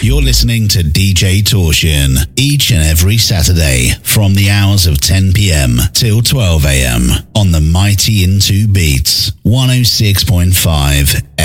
You're listening to DJ Torsion each and every Saturday from the hours of 10 p.m. till 12 a.m. on the Mighty Into Beats 106.5